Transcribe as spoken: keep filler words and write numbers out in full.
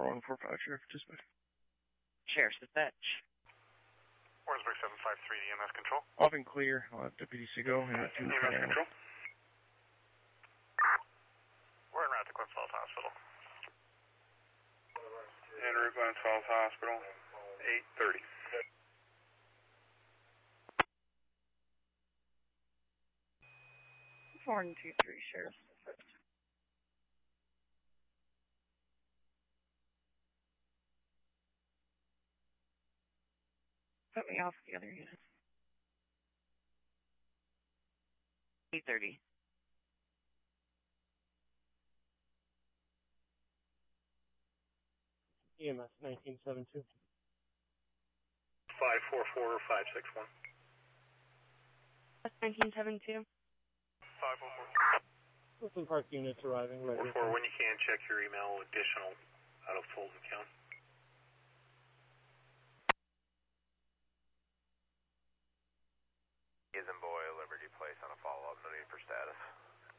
four one four five, Sheriff Dispatch. Sheriff's Dispatch. Warrensburg seven five three, E M S Control. Off and clear. I'll have Deputy Seago and two. E M S Control. We're en route to Glens Falls Hospital. En route Glens Falls Hospital, eight thirty. four and two three, Sheriff's Dispatch. Put me off the other unit. eight thirty. E M S nineteen seventy-two. five four four five six one. That's nineteen seventy-two. five four four. Brooklyn Park units arriving right four four, when you can, check your email additional out of Fulton account. Is in boy, Liberty Place on a follow-up, no need for status.